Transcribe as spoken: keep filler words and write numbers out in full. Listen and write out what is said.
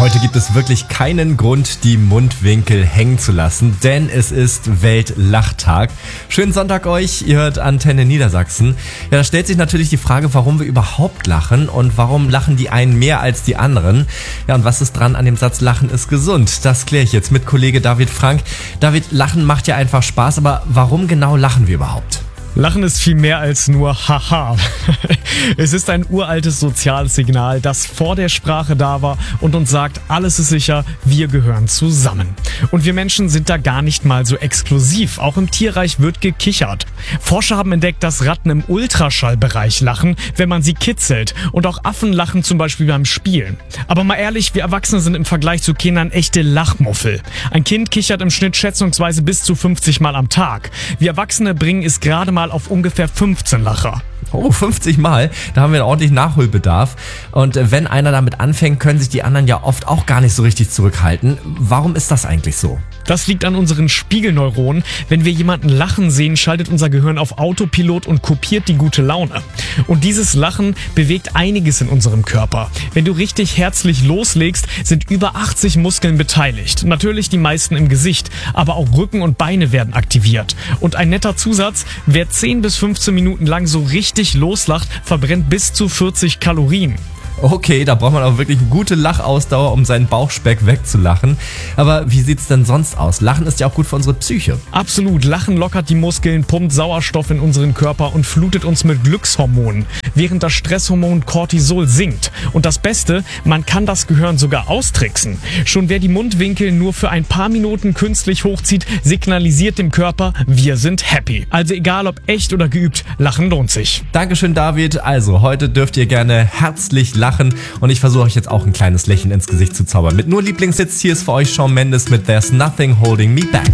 Heute gibt es wirklich keinen Grund, die Mundwinkel hängen zu lassen, denn es ist Weltlachtag. Schönen Sonntag euch, ihr hört Antenne Niedersachsen. Ja, da stellt sich natürlich die Frage, warum wir überhaupt lachen und warum lachen die einen mehr als die anderen. Ja, und was ist dran an dem Satz, Lachen ist gesund? Das kläre ich jetzt mit Kollege David Frank. David, Lachen macht ja einfach Spaß, aber warum genau lachen wir überhaupt? Lachen ist viel mehr als nur Haha. Es ist ein uraltes soziales Signal, das vor der Sprache da war und uns sagt, alles ist sicher, wir gehören zusammen. Und wir Menschen sind da gar nicht mal so exklusiv. Auch im Tierreich wird gekichert. Forscher haben entdeckt, dass Ratten im Ultraschallbereich lachen, wenn man sie kitzelt. Und auch Affen lachen zum Beispiel beim Spielen. Aber mal ehrlich, wir Erwachsene sind im Vergleich zu Kindern echte Lachmuffel. Ein Kind kichert im Schnitt schätzungsweise bis zu fünfzig Mal am Tag. Wir Erwachsene bringen es gerade mal auf ungefähr fünfzehn Lacher. Oh, fünfzig Mal, da haben wir einen ordentlichen Nachholbedarf. Und wenn einer damit anfängt, können sich die anderen ja oft auch gar nicht so richtig zurückhalten. Warum ist das eigentlich so? Das liegt an unseren Spiegelneuronen. Wenn wir jemanden lachen sehen, schaltet unser Gehirn auf Autopilot und kopiert die gute Laune. Und dieses Lachen bewegt einiges in unserem Körper. Wenn du richtig herzlich loslegst, sind über achtzig Muskeln beteiligt. Natürlich die meisten im Gesicht, aber auch Rücken und Beine werden aktiviert. Und ein netter Zusatz, wer zehn bis fünfzehn Minuten lang so richtig loslacht, verbrennt bis zu vierzig Kalorien. Okay, da braucht man auch wirklich eine gute Lachausdauer, um seinen Bauchspeck wegzulachen. Aber wie sieht's denn sonst aus? Lachen ist ja auch gut für unsere Psyche. Absolut. Lachen lockert die Muskeln, pumpt Sauerstoff in unseren Körper und flutet uns mit Glückshormonen, während das Stresshormon Cortisol sinkt. Und das Beste, man kann das Gehirn sogar austricksen. Schon wer die Mundwinkel nur für ein paar Minuten künstlich hochzieht, signalisiert dem Körper, wir sind happy. Also egal ob echt oder geübt, Lachen lohnt sich. Dankeschön, David. Also, heute dürft ihr gerne herzlich lachen. Lachen und ich versuche euch jetzt auch ein kleines Lächeln ins Gesicht zu zaubern. Mit nur Lieblingshits, hier ist für euch Shawn Mendes mit There's Nothing Holding Me Back.